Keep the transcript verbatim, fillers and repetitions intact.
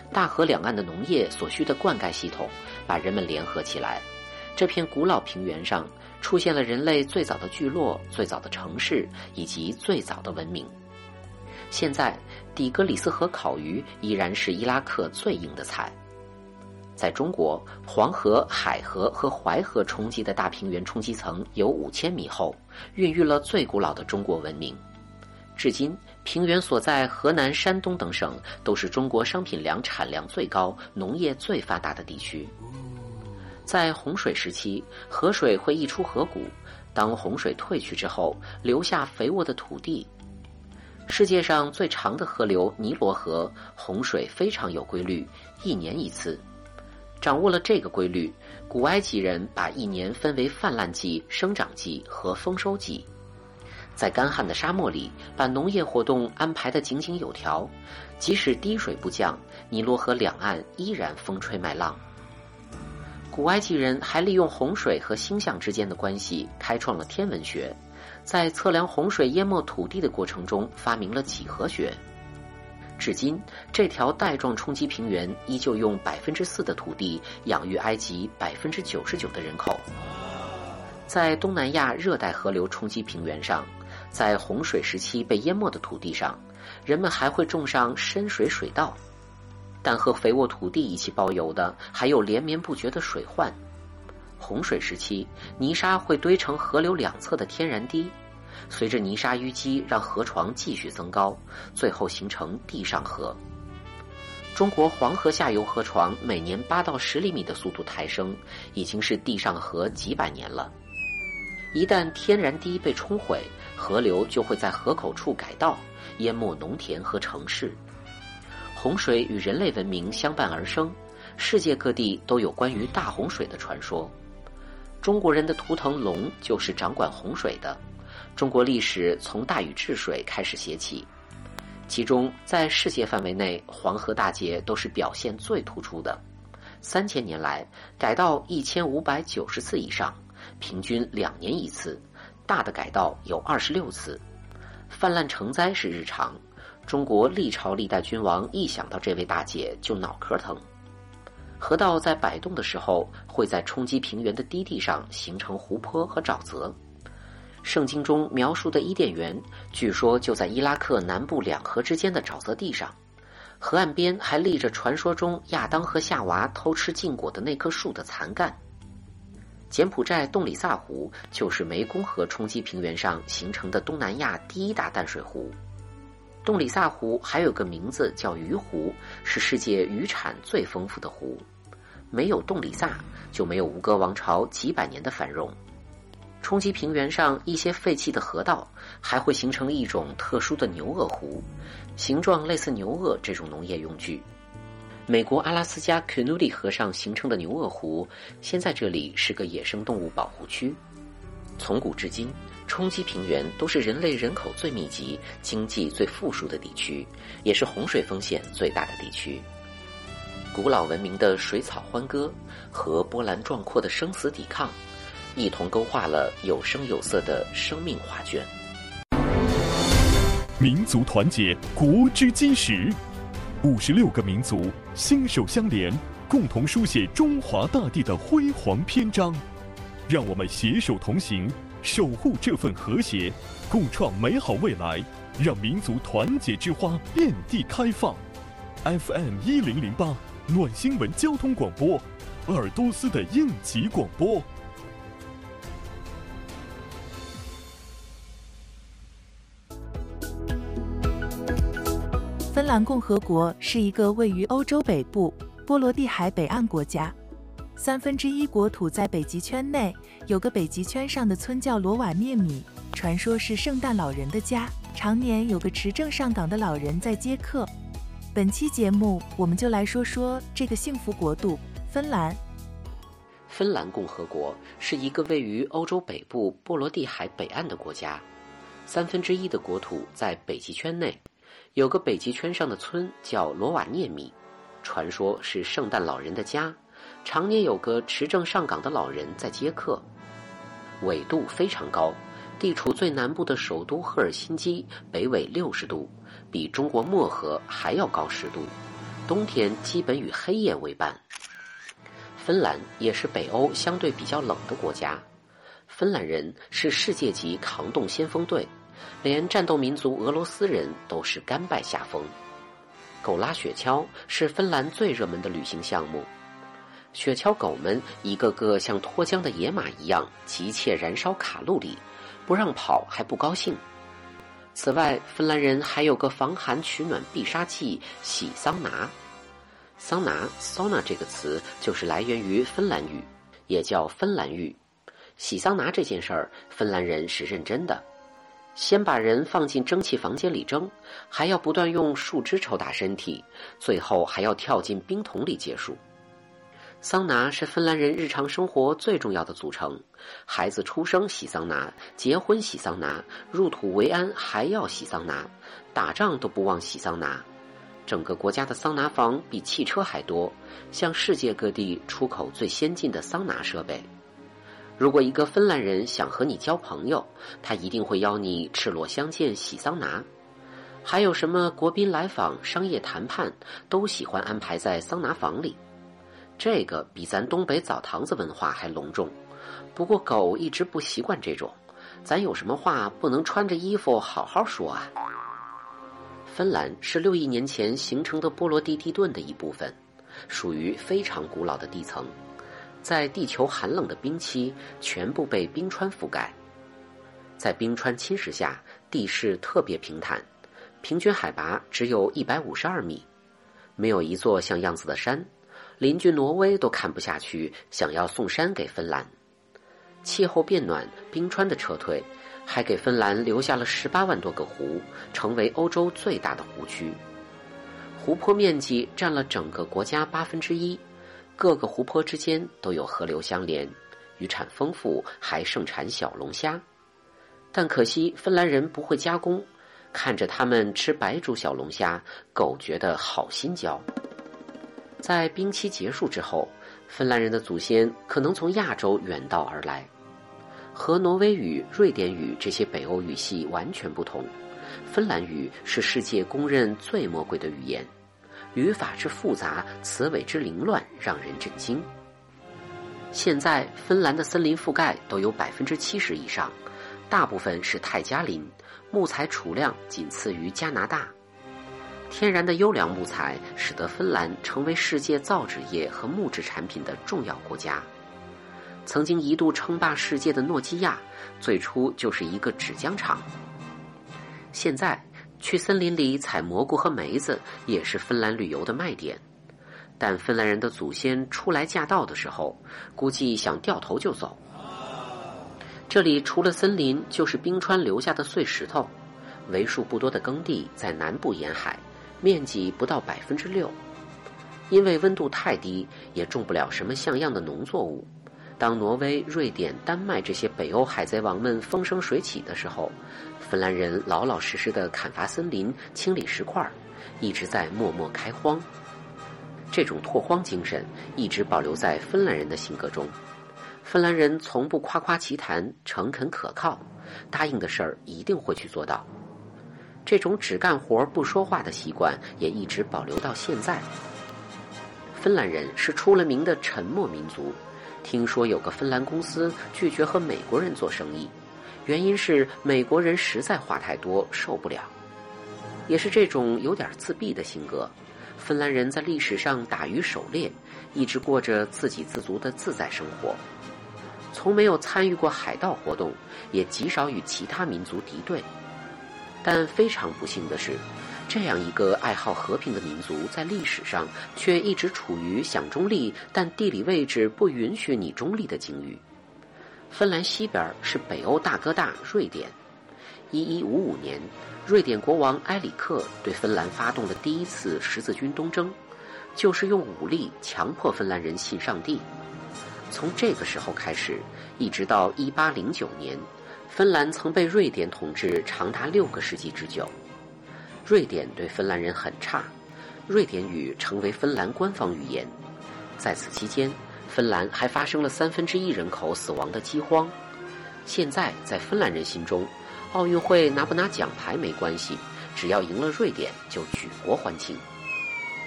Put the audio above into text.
大河两岸的农业所需的灌溉系统把人们联合起来。这片古老平原上出现了人类最早的聚落、最早的城市以及最早的文明。现在，底格里斯河烤鱼依然是伊拉克最硬的菜。在中国，黄河、海河和淮河冲击的大平原冲积层有五千米厚，孕育了最古老的中国文明。至今，平原所在河南、山东等省都是中国商品粮产量最高、农业最发达的地区。在洪水时期，河水会溢出河谷，当洪水退去之后，留下肥沃的土地。世界上最长的河流尼罗河，洪水非常有规律，一年一次。掌握了这个规律，古埃及人把一年分为泛滥季、生长季和丰收季。在干旱的沙漠里，把农业活动安排得井井有条，即使滴水不降，尼罗河两岸依然风吹麦浪。古埃及人还利用洪水和星象之间的关系，开创了天文学，在测量洪水淹没土地的过程中发明了几何学。至今，这条带状冲积平原依旧用百分之四的土地养育埃及百分之九十九的人口。在东南亚热带河流冲积平原上，在洪水时期被淹没的土地上，人们还会种上深水水稻，但和肥沃土地一起包邮的还有连绵不绝的水患。洪水时期，泥沙会堆成河流两侧的天然堤，随着泥沙淤积，让河床继续增高，最后形成地上河。中国黄河下游河床每年八到十厘米的速度抬升，已经是地上河几百年了。一旦天然堤被冲毁，河流就会在河口处改道，淹没农田和城市。洪水与人类文明相伴而生，世界各地都有关于大洪水的传说。中国人的图腾龙就是掌管洪水的。中国历史从大禹治水开始写起，其中在世界范围内，黄河大捷都是表现最突出的。三千年来，改道一千五百九十次以上，平均两年一次，大的改道有二十六次。泛滥成灾是日常，中国历朝历代君王一想到这位大捷就脑壳疼。河道在摆动的时候，会在冲积平原的低地上形成湖泊和沼泽。圣经中描述的伊甸园，据说就在伊拉克南部两河之间的沼泽地上，河岸边还立着传说中亚当和夏娃偷吃禁果的那棵树的残干。柬埔寨洞里萨湖就是湄公河冲积平原上形成的东南亚第一大淡水湖。洞里萨湖还有个名字叫鱼湖，是世界渔产最丰富的湖。没有洞里萨，就没有吴哥王朝几百年的繁荣。冲积平原上一些废弃的河道还会形成一种特殊的牛轭湖，形状类似牛轭这种农业用具。美国阿拉斯加 Canudi 河上形成的牛轭湖，现在这里是个野生动物保护区。从古至今，冲积平原都是人类人口最密集、经济最富庶的地区，也是洪水风险最大的地区。古老文明的水草欢歌和波澜壮阔的生死抵抗，一同勾画了有声有色的生命画卷。 民族团结，国之基石。五十六个民族携手相连，共同书写中华大地的辉煌篇章。让我们携手同行，守护这份和谐，共创美好未来。让民族团结之花遍地开放。F M 一零零八暖新闻交通广播，鄂尔多斯的应急广播。 芬兰共和国是一个位于欧洲北部波罗的海北岸国家，三分之一国土在北极圈内。有个北极圈上的村叫罗瓦涅米，传说是圣诞老人的家，常年有个持证上岗的老人在接客。本期节目我们就来说说这个幸福国度芬兰。 芬兰共和国是一个位于欧洲北部波罗的海北岸的国家，三分之一的国土在北极圈内。有个北极圈上的村叫罗瓦涅米，传说是圣诞老人的家，常年有个持证上岗的老人在接客。纬度非常高，地处最南部的首都赫尔辛基北纬六十度，比中国漠河还要高十度。 冬天基本与黑夜为伴。芬兰也是北欧相对比较冷的国家，芬兰人是世界级抗冻先锋队，连战斗民族俄罗斯人都是甘拜下风。狗拉雪橇是芬兰最热门的旅行项目，雪橇狗们一个个像脱缰的野马一样急切燃烧卡路里，不让跑还不高兴。此外，芬兰人还有个防寒取暖必杀技——洗桑拿。桑拿 sauna 这个词就是来源于芬兰语，也叫芬兰浴。洗桑拿这件事儿，芬兰人是认真的，先把人放进蒸汽房间里蒸，还要不断用树枝抽打身体，最后还要跳进冰桶里结束。桑拿是芬兰人日常生活最重要的组成，孩子出生洗桑拿，结婚洗桑拿，入土为安还要洗桑拿，打仗都不忘洗桑拿。整个国家的桑拿房比汽车还多，向世界各地出口最先进的桑拿设备。如果一个芬兰人想和你交朋友，他一定会邀你赤裸相见洗桑拿。还有什么国宾来访、商业谈判，都喜欢安排在桑拿房里。这个比咱东北澡堂子文化还隆重，不过狗一直不习惯这种，咱有什么话不能穿着衣服好好说啊？芬兰是六亿年前形成的波罗的地盾的一部分，属于非常古老的地层，在地球寒冷的冰期全部被冰川覆盖。在冰川侵蚀下，地势特别平坦，平均海拔只有一百五十二米，没有一座像样子的山，邻居挪威都看不下去，想要送山给芬兰。气候变暖，冰川的撤退还给芬兰留下了十八万多个湖，成为欧洲最大的湖区。湖泊面积占了整个国家八分之一，各个湖泊之间都有河流相连，渔产丰富，还盛产小龙虾。但可惜芬兰人不会加工，看着他们吃白煮小龙虾，狗觉得好心焦。在冰期结束之后，芬兰人的祖先可能从亚洲远道而来。和挪威语、瑞典语这些北欧语系完全不同，芬兰语是世界公认最魔鬼的语言，语法之复杂，词尾之凌乱，让人震惊。现在芬兰的森林覆盖都有百分之七十以上，大部分是泰加林，木材储量仅次于加拿大。天然的优良木材使得芬兰成为世界造纸业和木质产品的重要国家。曾经一度称霸世界的诺基亚，最初就是一个纸浆厂。现在去森林里采蘑菇和梅子也是芬兰旅游的卖点。但芬兰人的祖先初来驾到的时候，估计想掉头就走。这里除了森林，就是冰川留下的碎石头，为数不多的耕地在南部沿海，面积不到百分之六。因为温度太低，也种不了什么像样的农作物。当挪威、瑞典、丹麦这些北欧海贼王们风生水起的时候，芬兰人老老实实地砍伐森林、清理石块，一直在默默开荒。这种拓荒精神一直保留在芬兰人的性格中。芬兰人从不夸夸其谈，诚恳可靠，答应的事儿一定会去做到。这种只干活不说话的习惯也一直保留到现在。芬兰人是出了名的沉默民族。听说有个芬兰公司拒绝和美国人做生意，原因是美国人实在话太多，受不了。也是这种有点自闭的性格，芬兰人在历史上打鱼狩猎，一直过着自给自足的自在生活，从没有参与过海盗活动，也极少与其他民族敌对。但非常不幸的是，这样一个爱好和平的民族，在历史上却一直处于想中立，但地理位置不允许你中立的境遇。芬兰西边是北欧大哥大瑞典。一一五五年，瑞典国王埃里克对芬兰发动了第一次十字军东征，就是用武力强迫芬兰人信上帝。从这个时候开始，一直到一八零九年，芬兰曾被瑞典统治长达六个世纪之久。瑞典对芬兰人很差，瑞典语成为芬兰官方语言。在此期间，芬兰还发生了三分之一人口死亡的饥荒。现在在芬兰人心中，奥运会拿不拿奖牌没关系，只要赢了瑞典就举国欢庆。